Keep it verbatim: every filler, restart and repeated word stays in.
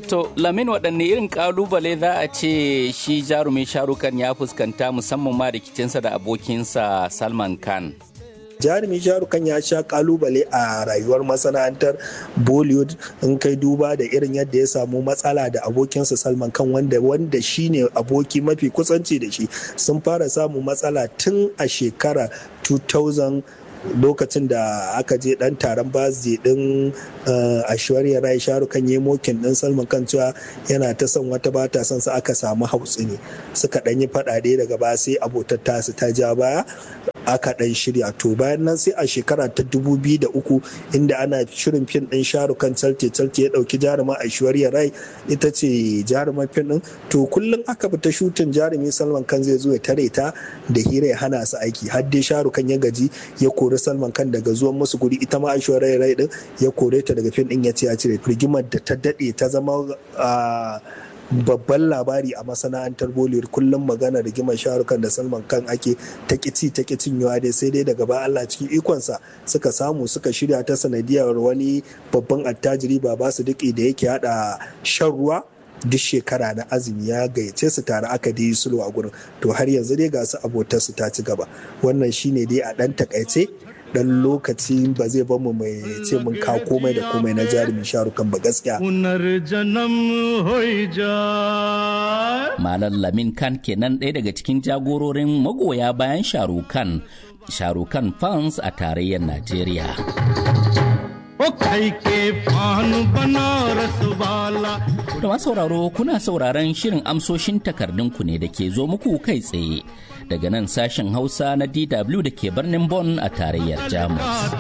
To Lamin, waɗanne irin ƙalubale za a ce shi jarumin Sharukan ya fuskanta musamman ma rikicinsa da abokinsa Salman Khan? Jarumi Sharukan ya sha kalubale a rayuwar masana'antar Bollywood in kai duba da irin yadda ya samu matsala da abokinsa Salman Khan wanda wanda shine aboki mafi kusanci da shi. Sun fara samun matsala tun a shekara two thousand lokacin da aka je dan taron birthday din Aishwarya Rai, Sharukan ya mokin din Salman Khan cewa yana ta son wata ba ta son sa, aka samu hautsi ne suka dan yi fadade daga baya sai abotar tasu ta ja baya aka dan shirya. To bayan nan sai a shekara ta dubu biyu da uku inda ana shirin fim din Sharukan Chalte Chalte ya dauki jaruma Aishwarya Rai ita ce jarumar fim din. To kullum aka fita shutin jarumi Salman Khan zai zo ya tare ta da hira ya hana su aiki har dai Sharukan ya gaji ya kori Salman Khan daga zuwan musu guri, ita ma Aishwarya Rai din ya kore ta daga fim din ya ce ya cire. Rigimar da ta dade ta zama babban labari a masana'antar Bollywood, kullum magana rigimar Sharukan da Salman Khan ake ta kici ta kicin yawa dai sai dai daga ba Allah cikin ikonsa suka samu suka shirya ta sanadiyar wani babban attajiri Baba Siddiqui da yake hada shan ruwa duk shekara na azumi ya gayyace su tare aka dai sulhu a gurin. To har yanzu dai ga su abotar su ta ci gaba. Wannan shine dai a dan takaice dan lokaci ba zai bamu mai ce mun ka komai da komai na jarumin Sharukan ba gaskiya. Malam Lamin Khan kenan ɗaya daga cikin jagororin magoya bayan Sharukan, Sharukan fans a tarayyar Najeriya. Da masu sauraro kuna sauraron shirin amsoshin takardunku ne da ke zo muku kai tsaye daga nan sashen Hausa na D W da ke birnin Bonn a tarayyar Jamus.